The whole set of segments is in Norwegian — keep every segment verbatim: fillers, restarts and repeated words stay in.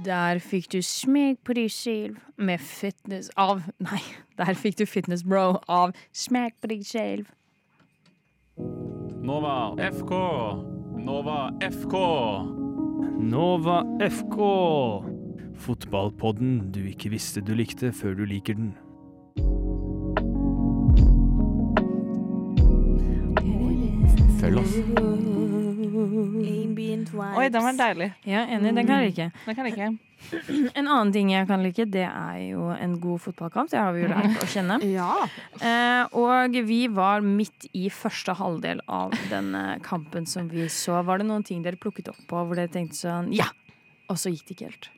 Der fikk du smeg på deg selv med fitness av Nei, der fikk du fitness bro av smeg på deg selv. Nova F K. Nova F K. Nova F K. Fotballpodden du ikke visste du likte før du liker den. Følg oss. Oi, den var deilig. Ja, enig, den kan jeg like. Den kan jeg ikke. En annen ting jeg kan like, det er jo en god fotballkamp. Det har vi jo lært å kjenne. Ja. Eh, og vi var midt i første halvdel av denne kampen som vi så. Var det noen ting dere plukket opp på hvor dere tenkte sånn, ja, og så gikk det ikke helt?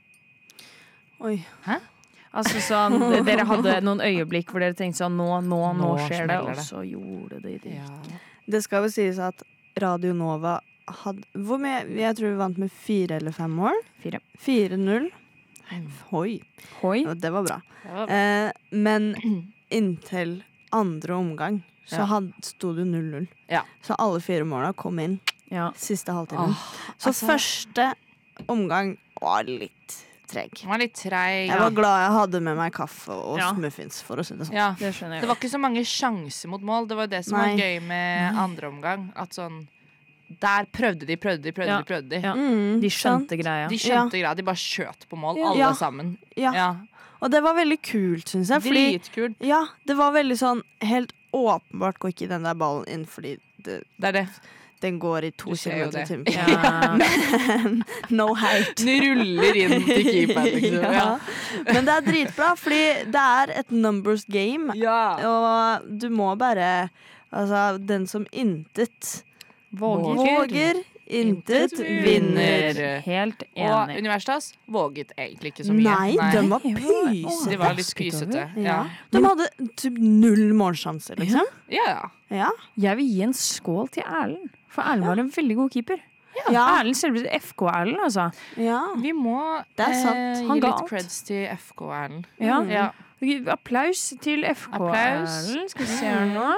Oi. Hæ? Altså sånn, dere hadde noen øyeblikk hvor dere tenkte sånn, nå, nå, nå, Nå skjer det, smeller og det. så gjorde det det. Ja. Det skal vel sies at Radio Nova hadde, hvor mye, jeg tror vi vant med fire eller fem mål. Fire. fire null. Hoi. Hoi. Ja, det var bra. Det var- Eh, men inntil andre omgang så Ja. had, sto det null null. Ja. Så alle fire målene kom inn Ja. siste halvtimen. så altså- første omgang var litt treg. Den var litt treig. Jeg var glad jeg hadde med meg kaffe og Ja. muffins, for å si det sånn. Ja. Det skjønner jeg. Det var ikke så mange sjanser mot mål. Det var det som Nei. var gøy med andre omgang. At sånn Der prøvde de, prøvde de, prøvde Ja. de. prøvde De Ja. Mm, De sant? skjønte greia. De skjønte greia. De bare skjøt på mål, alle Ja. sammen. Ja. Ja. Og det var veldig kult, syns jeg. Fordi Dritkult. ja, det var veldig sånn helt åpenbart går ikke den der ballen inn fordi det, Det er det. den går i to Du ser jo kilometer i det. timen. Ja. Men no hate. Den ruller inn til keeperen, liksom. Ja. Ja. Men det er dritbra, fordi det er et numbers game. Ja. Og du må bare Altså, den som intet Våger. våger, intet vinner. Helt Og enig. Universitas våget egentlig ikke så mye. Nei, de var Nei, pysete. De var litt Vasket over. pysete. Ja. Ja. De hadde typ null målsjanser, liksom. Ja. Ja. Jeg vil gi en skål til Erlend, for Erlend var en veldig god keeper. Ja. Erlend, selvsagt F K-Erlend, altså. ja. Vi må Det er sant. eh, Han gi ga litt alt. creds til F K, Erlend. Ja. Ja. Applaus til F Applaus. K-Erlend. Skal vi se her nå.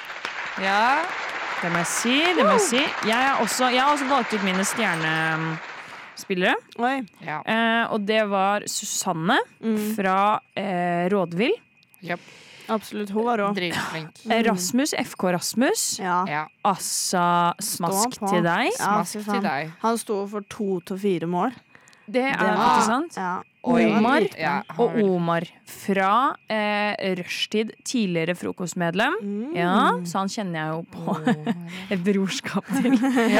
ja. Det må jeg si. det må jeg si Jeg har også, jeg har også valgt ut mine stjernespillere. Oi. ja. Eh, og det var Susanne Mm. fra eh, Rådvill. Yep. Absolutt. Hun var rå. Dritflink. Eh, Rasmus, F K Rasmus. Ja. Ja. Altså, smask Stå på. til deg. Ja, Smask fy til faen. deg. Han sto for to til fire mål. Det er Det var- ikke sant? Ja. Oi. Det var Omar dritbra. Ja, han Og var veldig- Omar fra eh, Rushtid, tidligere frokostmedlem. Mm. Ja, så han kjenner jeg jo på et brorskap til.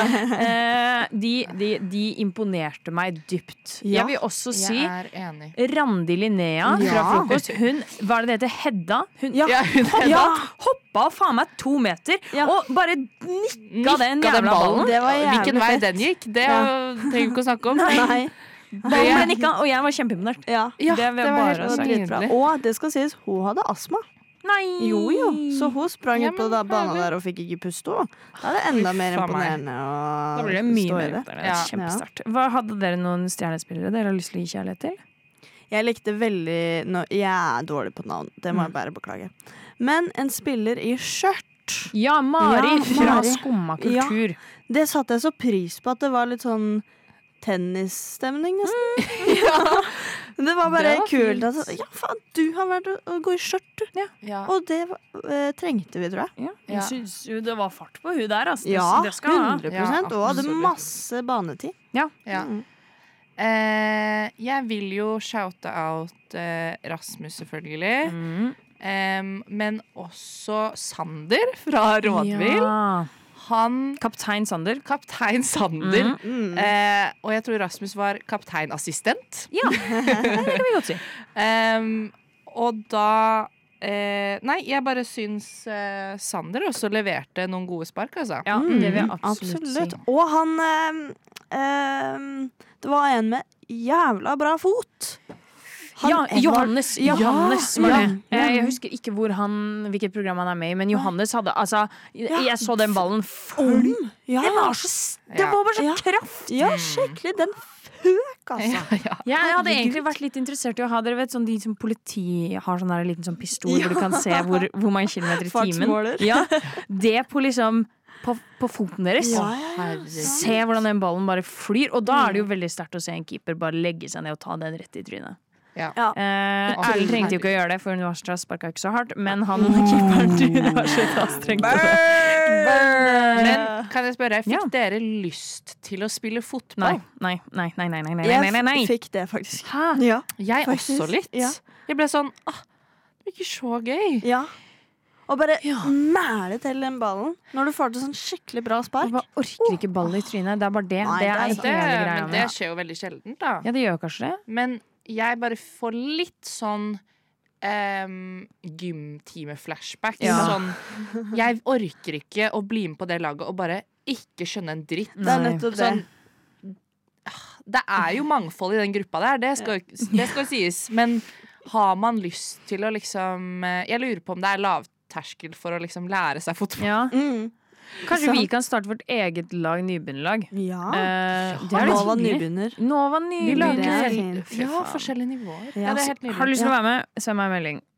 eh, de, de, de imponerte meg dypt. Ja. Jeg vil også si Jeg er enig. Randi Linnea fra Ja. frokost. Hun, hva er det det heter? Hedda? Hun Ja. Ja, hun hoppa, Ja. hoppa faen meg to meter Ja. og bare nikka Nikka den den jævla ballen. Det var jævlig Hvilken vei fett. den gikk, det Ja. trenger vi ikke å snakke om. Nei. Ballen ble nikka, og jeg var kjempeimponert. Ja. Ja, Det vil det var bare helt Det var sagt. dritbra. nydelig. Og det skal sies, hun hadde astma. Nei! Jo, jo. Så hun sprang Ja, ut på men da banen herlig. der og fikk ikke puste. Hun. Da er det enda mer faen meg. imponerende å Da blir det mye stå i mer det. opp der. Det er Ja. kjempesterkt. Hva Hadde dere noen stjernespillere dere har lyst til å gi kjærlighet til? Jeg likte veldig nå, Jeg er dårlig på navn, det må jeg bare beklage. Men en spiller i skjørt. Ja, Mari Ja, fra Mari. Skumma kultur. Det satte jeg så pris på, at det var litt sånn tennisstemning, nesten. Det var bare Det var kult. fint. Altså, ja, faen, du har vært å, å gå i skjørt, du. Ja. Og det eh, trengte vi, tror jeg. Ja, Ja. jeg syns jo det var fart på hun der. Altså. Det, Ja, det skal jeg ha. hundre prosent. Ja, Og hadde absolutt. masse banetid. Ja. Mm. Eh, jeg vil jo shoute out eh, Rasmus, selvfølgelig. Mm. Em, men også Sander fra Rådvill. Ja. Han Kaptein Sander. Kaptein Sander. Mm. Eh, og jeg tror Rasmus var kapteinassistent. Ja, det kan vi godt si. Em, og da eh, Nei, jeg bare syns eh, Sander også leverte noen gode spark, altså. Ja, Mm, det vil jeg absolutt, absolutt. si. Og han eh, eh, Det var en med jævla bra fot. Han Ja, Edvard- Johannes. Ja, Johannes var ja, det. ja. Jeg, jeg husker ikke hvor han, hvilket program han er med i, men Johannes hadde altså Jeg, Ja. jeg så den ballen fly. Ja. Det var så, s- det Ja. var bare så Ja. kraft. Ja, skikkelig. Den føk, altså. Ja, ja. Jeg hadde Herregud. egentlig vært litt interessert i å ha Dere vet sånn de som politi har sånn der liten sånn pistol Ja. hvor du kan se hvor, hvor mange kilometer i timen. Fartsmåler. Ja, det på liksom på, på foten deres. Ja, ja, Herregud. Se hvordan den ballen bare flyr. Og da er det jo veldig sterkt å se en keeper bare legge seg ned og ta den rett i trynet. Ja. Ja. Eh, Å, Erlend trengte jo ikke å herregud. gjøre det, for Nuastra sparka ikke så hardt. Men han keeperen trynet var så anstrengt. Men kan jeg spørre, fikk Ja. dere lyst til å spille Nei, fotball? nei, nei, nei, nei, nei, nei, Jeg nei, nei, nei. fikk det, faktisk. Hæ? Ja. Jeg Faktisk, også litt. ja. Jeg ble sånn ah, det er ikke så gøy. ja. Og bare Ja. mæle til den ballen når du får til sånn skikkelig bra Jeg spark. bare orker ikke ball i trynet. Det er bare det. Nei, det det er er hele sant. Det, greia men det med. skjer jo veldig sjeldent, da. Ja, det gjør kanskje det. Men jeg bare får litt sånn um, gymtime-flashback. Ja. Sånn, jeg orker ikke å bli med på det laget og bare ikke skjønne en dritt. Det er Nei. nettopp det. Sånn, det er jo mangfold i den gruppa der, det skal, det skal sies. Men har man lyst til å liksom eh, Jeg lurer på om det er lavterskel for å liksom lære seg fotball. Ja. Mm. Kanskje Sant. vi kan starte vårt eget lag, nybegynnerlag. Ja. Eh, det er litt Nova hyggelig. nybegynner. Nova Vi nybegynner. lager Det er selv- fint. Fy ja, faen. forskjellige nivåer. Ja. Ja, det er helt Har du nydelig. lyst til å være med, send meg en melding.